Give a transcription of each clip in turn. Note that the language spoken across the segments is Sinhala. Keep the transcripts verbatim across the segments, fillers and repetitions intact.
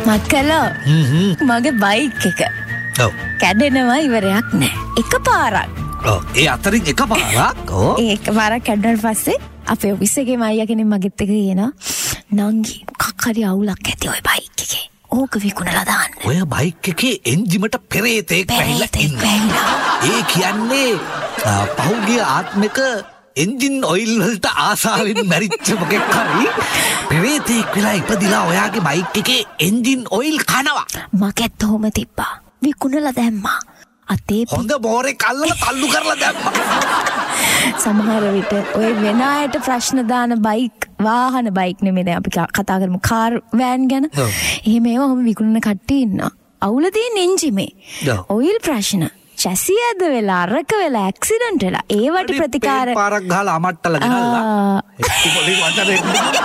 මක්කලෝ මගේ බයික් එක ඔව් කැඩෙනවා ඉවරයක් නැහැ. එකපාරක්. ඔව් ඒ අතරින් එකපාරක් ඔව් ඒ එකපාරක් කැඩුණාට පස්සේ අපේ ඔෆිස් එකේ මයියා කෙනෙක් මගෙත් එක කියනවා නංගි මොකක් හරි අවුලක් ඇති ඔය බයික් එකේ. ඕක විකුණලා දාන්න. ඔය බයික් එකේ එන්ජිමට පෙරේතෙක් වැහිලා ඉන්නවා. ඒ කියන්නේ පහුගිය ආත්මික එන්ජින් ඔයිල් වලට ආසාවෙන් මැරිච්ච මොකෙක් හරි පෙරේතෙක් වෙලා ඉපදිලා ඔයාගේ බයික් එකේ එන්ජින් ඔයිල් කනවා. මගෙත් ඔහොම තිබ්බා. විකුණලා දැම්මා. අතේ හොඳ බෝරේ කල්ලලා තල්ලු කරලා දැම්මා. සමහර විට ඔය වෙන අයට ප්‍රශ්න දාන බයික් වාහන බයික් නෙමෙයි දැන් අපි කතා කරමු කාර් වෑන් ගැන. එහෙම ඒවා ඔහොම විකුණන කට්ටිය ඉන්නවා. අවුල තියෙන එන්ජිමේ. ඔයිල් ප්‍රශ්න. චැසි ඇද වෙලා අරක වෙලා ඇක්සිඩන්ට් වෙලා ඒවට ප්‍රතිකාර පාරක් ගහලා අමට්ටලා ගෙනල්ලා. එක්ක පොඩි වචනේ.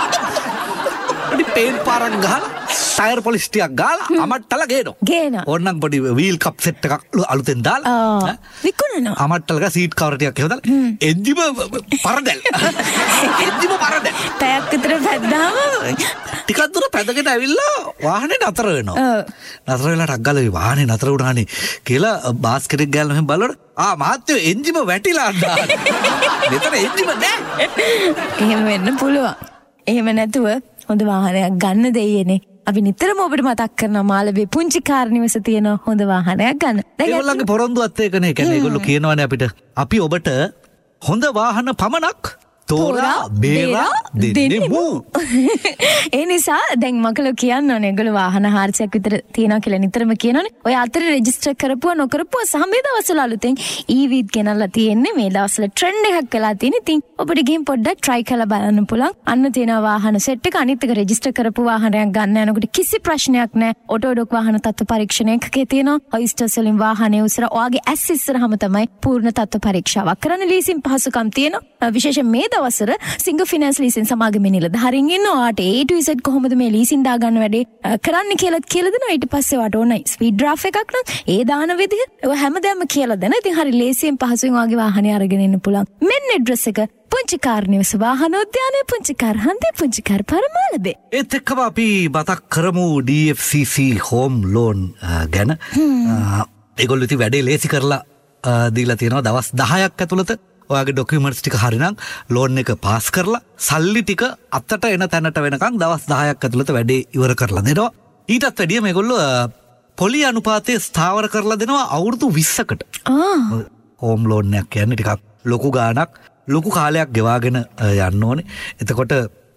පොඩි පේන් පාරක් ගහලා ටයර් පොලිස් ටිකක් ගාලා අමට්ටලා ගේනවා. ගේනවා. ඕන්නම් පොඩි වීල් කප් සෙට් එකක් අලුතෙන් දාලා විකුණනවා. අමට්ටලක සීට් කවර් ටිකක් හොදලා එන්ජිම පරදැල්. එන්ජිම පරදැල්. පැයක් විතර පැද්දාම ටිකක් දුර පැදගෙන ඇවිල්ලා වාහනේ නතර වෙනවා. නතර වෙලා ටක් ගාලා වාහනේ නතර වුණානේ කියලා බාස් කෙනෙක් ගෑල්ලා මෙහෙම බලනකොට ආ මහත්තයෝ එන්ජිම වැටිලා අඬානේ. මෙතන එන්ජිම නෑ. එහෙම වෙන්න පුළුවන්. එහෙම නැතුව හොඳ වාහනයක් ගන්න දෙයියනේ. අපි නිතරම ඔබට මතක් කරනවා මාළඹේ පුංචි කාර් නිවස තියෙන හොඳ වාහනයක් ගන්න. ඒගොල්ලන්ගේ පොරොන්දුවත් ඒකනේ. කියන්නේ ඒගොල්ලෝ කියනවානේ අපිට අපි ඔබට හොඳ වාහන පමණක් තෝරා බේරා දෙන්නෙමු. ඒ නිසා දැන් මකලෝ කියන්න ඕනේ ඒගොල්ලෝ වාහන හාරසියක් විතර තියනවා කියලා නිතරම කියනෝනේ. ඔය අතරේ රෙජිස්ටර් කරපුවා නොකරපුවා සහ මේ දවස්වල අලුතෙන් ඊවිත් ගෙනල්ලා තියෙන්නේ. මේ දවස්වල ට්‍රෙන්ඩ් එකක් වෙලා තියෙන. ඉතින් ඔබට ගිහින් පොඩ්ඩක් try කරලා බලන්න පුළුවන්. අන්න තියෙනවා වාහන සෙට් එක. අනිත් එක රෙජිස්ටර් කරපු වාහනයක් ගන්න යනකොට කිසි ප්‍රශ්නයක් නැහැ. ඔටෝ ඩොක් වාහන තත්ත්ව පරීක්ෂණ එකකේ තියෙනවා. ඔයිස්ටර්ස් වලින් වාහනේ උසර ඔයාගේ ඇස් ඉස්සරහම තමයි පූර්ණ තත්ත්ව පරීක්ෂාවක් කරන්න ලීසින් පහසුකම් තියෙනවා. විශේෂයෙන් මේ දවස්වල සිංගල් ෆිනෑන්ස් ලීසින් සමාගමේ නිලධාරීන් ඉන්නවා. ඔයාට A to Z කොහොමද මේ ලීසින් දාගන්න වැඩේ කරන්න කියලා කියලා දෙනවා. ඊට පස්සේ ඔයාට ඕනයි ස්පීඩ් ඩ්‍රාෆ්ට් එකක් නම් ඒ දාන විදිහ ඔය හැමදේම කියලා දෙනවා. ඉතින් හරි ලේසියෙන් පහසුවෙන් ඔයාගේ වාහනේ අරගෙන ඉන්න පුළුවන්. මෙන්න ඇඩ්‍රස් එක පුංචි කාර් නිවස වාහන උද්‍යානයේ පුංචි කාර් හන්දියේ පුංචි කාර් පරමාලබේ. ඒත් එක්කම අපි මතක් කරමු D F C C home loan ගැන. ඒගොල්ලෝ ඉතින් වැඩේ ලේසි කරලා දීලා තියෙනවා. දවස් දහයක් ඇතුළත ඔයාගේ ඩොකියුමන්ට්ස් ටික හරිනම් ලෝන් එක පාස් කරලා සල්ලි ටික අතට එන තැනට වෙනකන් දවස් දහයක් ඇතුළත වැඩේ ඉවර කරලා දෙනවා. ඊටත් වැඩිය මේගොල්ලෝ පොලි අනුපාතය ස්ථාවර කරලා දෙනවා අවුරුදු විස්සකට. හෝම් ලෝන් එකක් කියන්නේ ටිකක් ලොකු ගාණක් ලොකු කාලයක් ගෙවාගෙන යන්න ඕනේ. එතකොට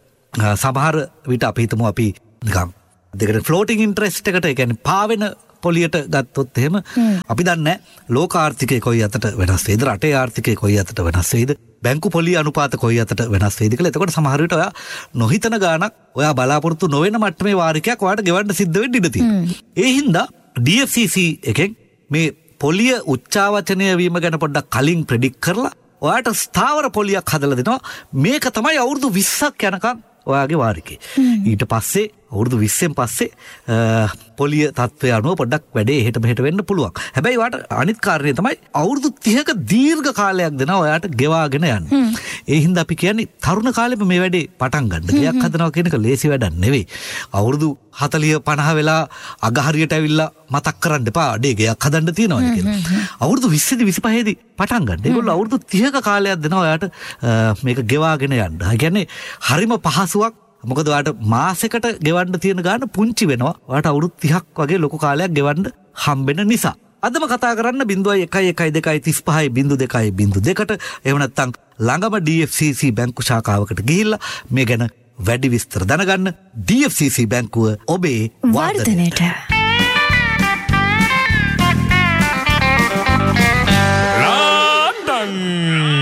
සමහර විට අපි හිතමු අපි නිකන් දෙකට ෆ්ලෝටිං ඉන්ට්‍රෙස්ට් එකට ඒ කියන්නේ පාවෙන පොලියට ගත්තොත් එහෙම අපි දන්නේ ලෝක ආර්ථිකය කොයි අතට වෙනස් වෙයිද, රටේ ආර්ථිකය කොයි අතට වෙනස් වෙයිද, බැංකු පොලි අනුපාත කොයි අතට වෙනස් වෙයිද කියලා. එතකොට සමහර විට ඔයා නොහිතන ගාණක් ඔයා බලාපොරොත්තු නොවන මට්ටමේ වාරිකයක් ඔයාට ගෙවන්න සිද්ධ වෙන්න ඉඩ තියෙනවා. ඒ හින්දා D F C C එකෙන් මේ පොලිය උච්චාවචනය වීම ගැන පොඩ්ඩක් කලින් ප්‍රෙඩික්ට් කරලා ඔයාට ස්ථාවර පොලියක් හදලා දෙනවා. මේක තමයි අවුරුදු විස්සක් යනකම් ඔයාගේ වාරිකේ. ඊට පස්සේ අවුරුදු විස්සෙන් පස්සේ පොලිය තත්ත්වය අනුව පොඩ්ඩක් වැඩේ එහෙට මෙහෙට වෙන්න පුළුවන්. හැබැයි වාට අනිත් කාරණේ තමයි අවුරුදු තිහක දීර්ඝ කාලයක් දෙනවා ඔයාට ගෙවාගෙන යන්න. ඒ හින්දා අපි කියන්නේ තරුණ කාලෙම මේ වැඩේ පටන් ගන්න. ගයක් හදනවා කියන එක ලේසි වැඩක් නෙවෙයි. අවුරුදු හතලිය පනහ වෙලා අගහරියට ඇවිල්ලා මතක් කරන්න එපා අඩේ ගයක් හදන්න තියෙනවා කියලා. අවුරුදු විස්සේදී විසිපහේදී පටන් ගන්න. ඒගොල්ලෝ අවුරුදු තිහක කාලයක් දෙනවා ඔයාට මේක ගෙවාගෙන යන්න. ඒ කියන්නේ හරිම පහසුවක්. මොකද ඔයාට මාසෙකට ගෙවන්න තියෙන ගාන පුංචි වෙනවා. ඔයාට අවුරුදු තිහක් වගේ ලොකු කාලයක් ගෙවන්න හම්බෙන නිසා. අදම කතා කරන්න බිංදුවයි එකයි එකයි දෙකයි තිස් පහයි බිංදු දෙකයි බිංදු දෙකට එහෙම නැත්නම් ළඟම D F C C බැංකු ශාඛාවකට ගිහිල්ලා මේ ගැන වැඩි විස්තර දැනගන්න. D F C C බැංකුව ඔබේ වර්ධනයට.